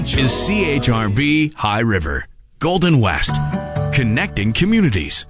is CHRB High River, Golden West, connecting communities.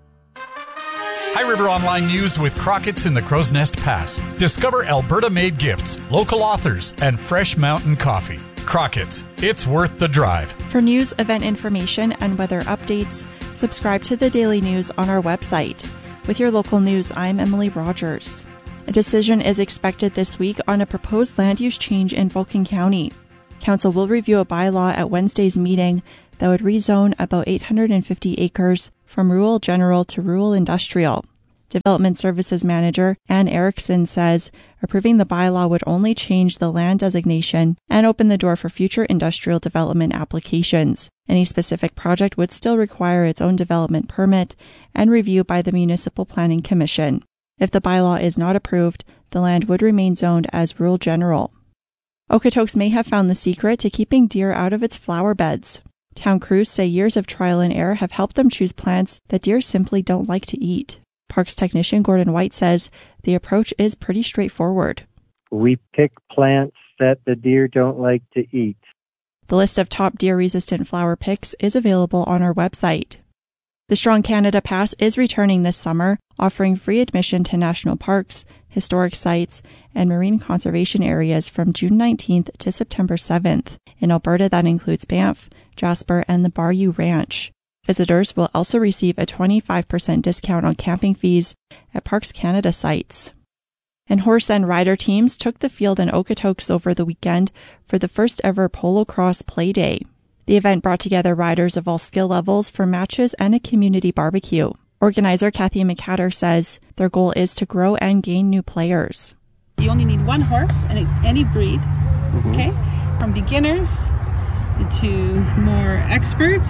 High River Online News with Crockett's in the Crow's Nest Pass. Discover Alberta-made gifts, local authors, and fresh mountain coffee. Crockett's, it's worth the drive. For news, event information, and weather updates, subscribe to the Daily News on our website. With your local news, I'm Emily Rogers. A decision is expected this week on a proposed land use change in Vulcan County. Council will review a bylaw at Wednesday's meeting that would rezone about 850 acres from rural general to rural industrial. Development Services Manager Ann Erickson says approving the bylaw would only change the land designation and open the door for future industrial development applications. Any specific project would still require its own development permit and review by the Municipal Planning Commission. If the bylaw is not approved, the land would remain zoned as rural general. Okotoks may have found the secret to keeping deer out of its flower beds. Town crews say years of trial and error have helped them choose plants that deer simply don't like to eat. Parks technician Gordon White says the approach is pretty straightforward. We pick plants that the deer don't like to eat. The list of top deer-resistant flower picks is available on our website. The Strong Canada Pass is returning this summer, offering free admission to national parks, historic sites, and marine conservation areas from June 19th to September 7th. In Alberta, that includes Banff, Jasper, and the Bayou Ranch. Visitors will also receive a 25% discount on camping fees at Parks Canada sites. And horse and rider teams took the field in Okotoks over the weekend for the first ever Polo Cross Play Day. The event brought together riders of all skill levels for matches and a community barbecue. Organizer Kathy McCatter says their goal is to grow and gain new players. You only need one horse and any breed, okay? From beginners to more experts.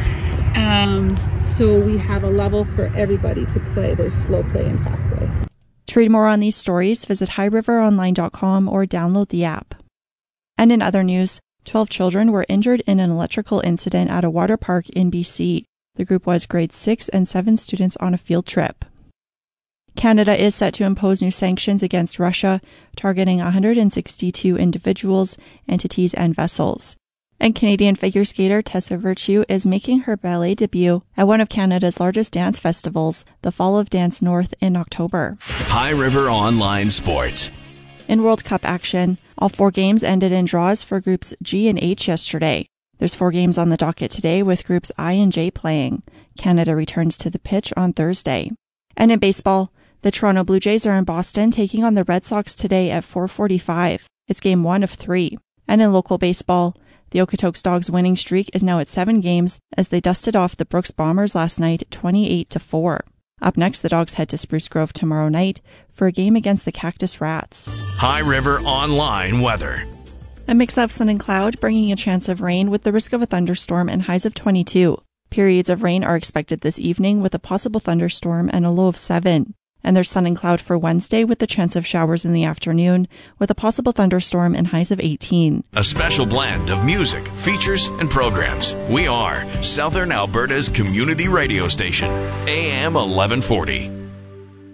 So we have a level for everybody to play. There's slow play and fast play. To read more on these stories, visit highriveronline.com or download the app. And in other news, 12 children were injured in an electrical incident at a water park in BC. The group was grades 6 and 7 students on a field trip. Canada is set to impose new sanctions against Russia, targeting 162 individuals, entities, and vessels. And Canadian figure skater Tessa Virtue is making her ballet debut at one of Canada's largest dance festivals, the Fall of Dance North, in October. High River Online Sports. In World Cup action, all 4 games ended in draws for Groups G and H yesterday. There's 4 games on the docket today with Groups I and J playing. Canada returns to the pitch on Thursday. And in baseball, the Toronto Blue Jays are in Boston taking on the Red Sox today at 4:45. It's game 1 of 3. And in local baseball, the Okotoks Dogs winning streak is now at 7 games as they dusted off the Brooks Bombers last night 28-4. Up next, the Dogs head to Spruce Grove tomorrow night for a game against the Cactus Rats. High River Online weather. A mix of sun and cloud, bringing a chance of rain with the risk of a thunderstorm and highs of 22. Periods of rain are expected this evening with a possible thunderstorm and a low of 7. And there's sun and cloud for Wednesday with the chance of showers in the afternoon with a possible thunderstorm and highs of 18. A special blend of music, features, and programs. We are Southern Alberta's community radio station, AM 1140.